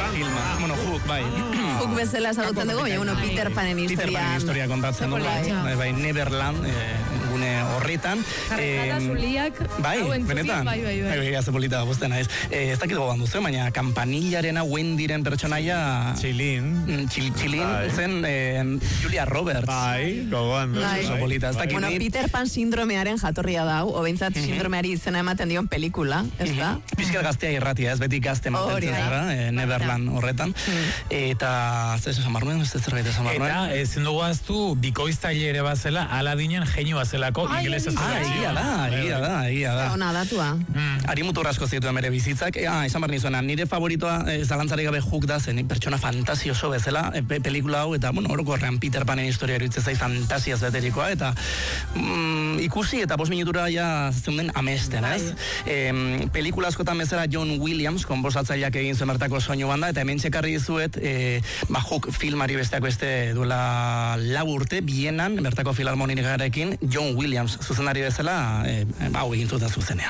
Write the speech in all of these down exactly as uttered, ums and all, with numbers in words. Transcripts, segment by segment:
filma. Bueno, Hook, bai. Hook bezala ezagutzen dugu, baina, bueno, Peter Panen Peter Panen historian. historia kontatzen dugu, bai, bai, Neverland, gune horretan. Jarrekada zuliak, bai, benetan. Bai, bai, bai. Bai, gaze polita guztien naiz. Ez dakit gogoan duzu, baina Kampanillarena Wendyren pertsonaia... Txilin. Txilin zen Julia Roberts. Bai, gogoan duzu. Oso polita, ez dakit. Bueno, Peter Pan sindromearen jatorria da, o behintzat sindromeari izena ematen dion pelikula, ez da? Pizkat gaztea irratia, ez beti gazte mantentzen zara, Neverland horretan. Eta, zer esan marruen, ez zerbait esan marruen. Eta, ezin dugu aztu, bikoiztaile ere bazela, Aladinen genio bazelako, ingelesez. Ah, egia da, egia da, egia da. Ona datua. Ari mutur asko zituen bere bizitzak. Ah, esan behar nizuena, nire favoritoa zalantzari gabe Hook da, zen pertsona fantasioso bezala, pelikula hau, eta, bueno, orokorrean Peter Panen historia eruditzen zai fantasiaz beterikoa, eta ikusi eta bost minutura ja zeunden amesten, ez? Pelikula askotan bezala John Williams, konposatzaileak egin zuen bertako soinu banda, eta hemen txekarri dizuet, ba, Hook filmari besteak beste duela lau urte, Bienan, bertako filarmonikarekin, John Williams zuzenari bezala, hau egin zuten zuzenean.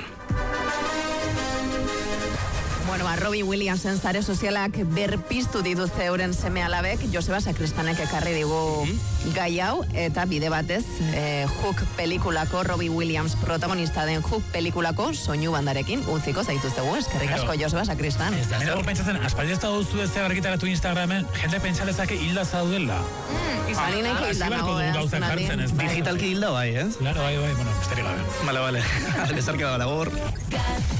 Bueno, ba, Robbie Williamsen zare sozialak berpiztu dituzte euren seme alabek, Joseba Sakristanek ekarri digu gai hau, eta bide batez, eh, Hook pelikulako, Robbie Williams protagonista den Hook pelikulako soinu bandarekin utziko zaituztegu, eskerrik asko Joseba Sakristan. Nire hor pentsatzen, aspaldi ez da duztu ez argitaratu Instagramen, jende pentsalezake hilda zaudela. Izan ineko hilda nago, eh? Digitalki hilda bai, ez? Claro, bai, bai, bueno, besterik gabe. Vale, vale. Besarka da labor.